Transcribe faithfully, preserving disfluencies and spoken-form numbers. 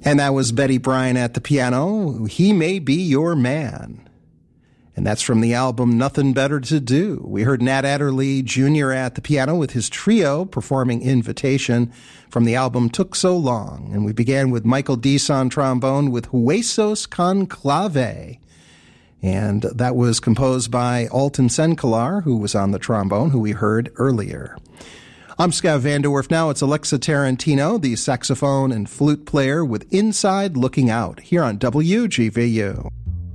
And that was Betty Bryan at the piano. He May Be Your Man. And that's from the album Nothing Better to Do. We heard Nat Adderley Junior at the piano with his trio performing Invitation from the album Took So Long. And we began with Michael Deese on trombone with Huesos Conclave. And that was composed by Alton Senkelar, who was on the trombone, who we heard earlier. I'm Scott Vanderwerf. Now it's Alexa Tarantino, the saxophone and flute player, with Inside Looking Out, here on W G V U.